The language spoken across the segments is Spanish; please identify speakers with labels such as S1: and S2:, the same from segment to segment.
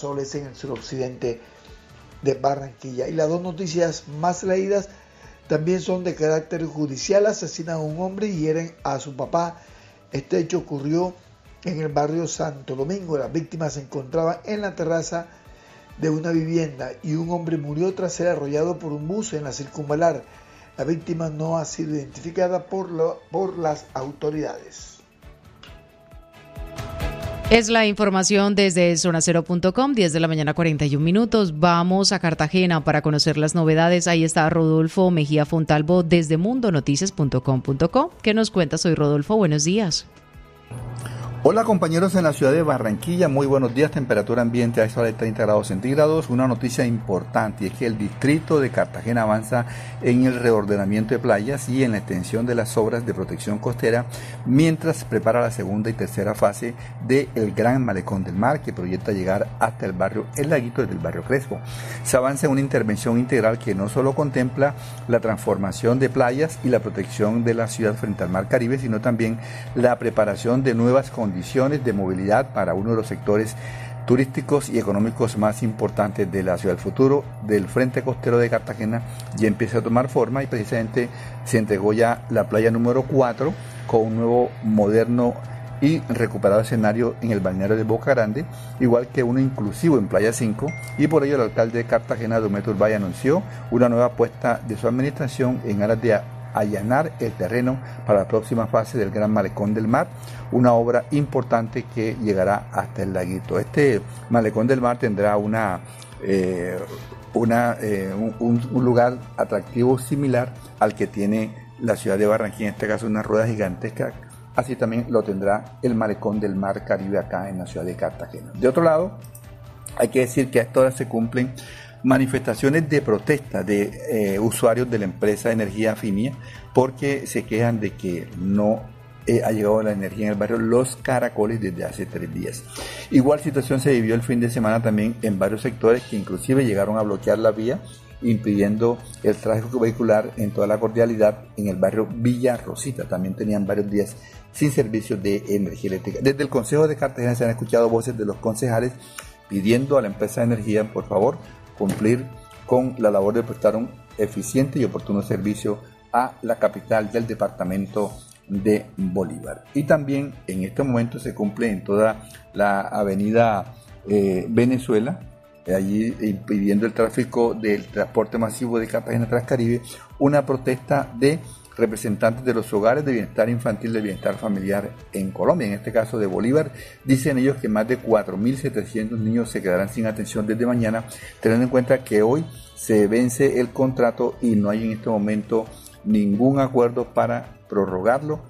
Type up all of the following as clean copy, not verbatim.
S1: Soles en el suroccidente de Barranquilla. Y las dos noticias más leídas también son de carácter judicial. Asesinan a un hombre y hieren a su papá. Este hecho ocurrió en el barrio Santo Domingo. Las víctimas se encontraban en la terraza de una vivienda y un hombre murió tras ser arrollado por un bus en la circunvalar. La víctima no ha sido identificada por las autoridades.
S2: Es la información desde zonacero.com, 10 de la mañana 41 minutos. Vamos a Cartagena para conocer las novedades. Ahí está Rodolfo Mejía Fontalvo desde mundonoticias.com.co. ¿Qué nos cuentas hoy, Rodolfo? Buenos días.
S3: Hola compañeros en la ciudad de Barranquilla, muy buenos días, temperatura ambiente a esta hora de 30 grados centígrados. Una noticia importante y es que el distrito de Cartagena avanza en el reordenamiento de playas y en la extensión de las obras de protección costera mientras se prepara la segunda y tercera fase del Gran Malecón del Mar que proyecta llegar hasta el barrio El Laguito desde el barrio Crespo. Se avanza en una intervención integral que no solo contempla la transformación de playas y la protección de la ciudad frente al Mar Caribe, sino también la preparación de nuevas condiciones de movilidad para uno de los sectores turísticos y económicos más importantes de la ciudad. El futuro del frente costero de Cartagena ya empieza a tomar forma y precisamente se entregó ya la playa número 4 con un nuevo, moderno y recuperado escenario en el balneario de Boca Grande, igual que uno inclusivo en Playa 5, y por ello el alcalde de Cartagena, Dometo Urbay, anunció una nueva apuesta de su administración en aras de allanar el terreno para la próxima fase del Gran Malecón del Mar, una obra importante que llegará hasta el laguito. Este Malecón del Mar tendrá un lugar atractivo similar al que tiene la ciudad de Barranquilla, en este caso una rueda gigantesca. Así también lo tendrá el Malecón del Mar Caribe acá en la ciudad de Cartagena. De otro lado, hay que decir que a esta hora se cumplen manifestaciones de protesta de usuarios de la empresa Energía Finia porque se quejan de que no ha llegado la energía en el barrio Los Caracoles desde hace 3 días. Igual situación se vivió el fin de semana también en varios sectores que inclusive llegaron a bloquear la vía, impidiendo el tráfico vehicular en toda la cordialidad en el barrio Villa Rosita. También tenían varios días sin servicio de energía eléctrica. Desde el Consejo de Cartagena se han escuchado voces de los concejales pidiendo a la empresa de energía, por favor, cumplir con la labor de prestar un eficiente y oportuno servicio a la capital del departamento de Bolívar. Y también en este momento se cumple en toda la avenida Venezuela, allí impidiendo el tráfico del transporte masivo de Cartagena Transcaribe, una protesta de representantes de los hogares de bienestar infantil, de bienestar familiar en Colombia, en este caso de Bolívar. Dicen ellos que más de 4.700 niños se quedarán sin atención desde mañana, teniendo en cuenta que hoy se vence el contrato y no hay en este momento ningún acuerdo para prorrogarlo,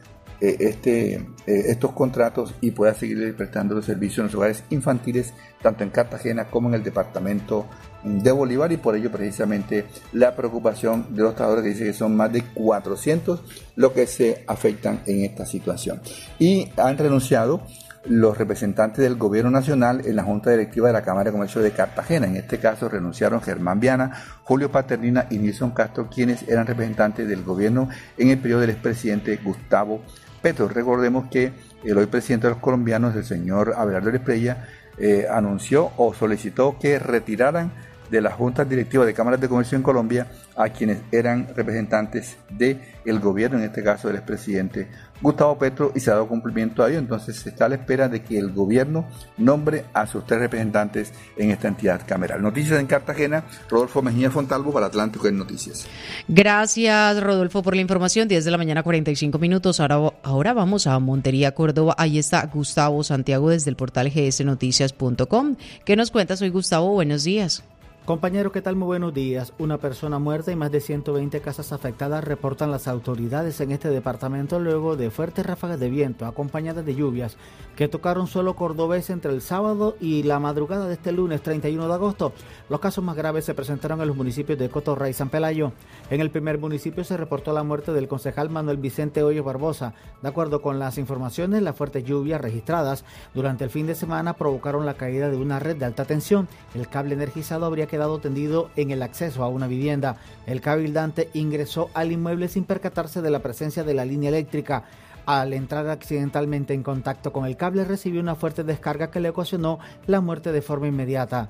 S3: estos contratos, y pueda seguir prestando los servicios en los hogares infantiles tanto en Cartagena como en el departamento de Bolívar, y por ello precisamente la preocupación de los trabajadores, que dice que son más de 400 los que se afectan en esta situación. Y han renunciado los representantes del gobierno nacional en la Junta Directiva de la Cámara de Comercio de Cartagena. En este caso renunciaron Germán Viana, Julio Paternina y Nilson Castro, quienes eran representantes del gobierno en el periodo del expresidente Gustavo Petro. Recordemos que el hoy presidente de los colombianos, el señor Abelardo Estrella, anunció o solicitó que retiraran de las juntas directivas de cámaras de comercio en Colombia a quienes eran representantes del gobierno, en este caso del expresidente Gustavo Petro, y se ha dado cumplimiento a ello. Entonces se está a la espera de que el gobierno nombre a sus 3 representantes en esta entidad cameral. Noticias en Cartagena, Rodolfo Mejía Fontalvo para Atlántico en Noticias.
S2: Gracias, Rodolfo, por la información. 10 de la mañana 45 minutos. Ahora vamos a Montería, Córdoba. Ahí está Gustavo Santiago desde el portal gsnoticias.com. ¿Qué nos cuentas hoy, Gustavo? Buenos días.
S4: Compañero, ¿qué tal? Muy buenos días. Una persona muerta y más de 120 casas afectadas reportan las autoridades en este departamento luego de fuertes ráfagas de viento acompañadas de lluvias que tocaron suelo cordobés entre el sábado y la madrugada de este lunes 31 de agosto. Los casos más graves se presentaron en los municipios de Cotorra y San Pelayo. En el primer municipio se reportó la muerte del concejal Manuel Vicente Hoyos Barbosa. De acuerdo con las informaciones, las fuertes lluvias registradas durante el fin de semana provocaron la caída de una red de alta tensión. El cable energizado habría quedado tendido en el acceso a una vivienda. El cabildante ingresó al inmueble sin percatarse de la presencia de la línea eléctrica. Al entrar accidentalmente en contacto con el cable, recibió una fuerte descarga que le ocasionó la muerte de forma inmediata.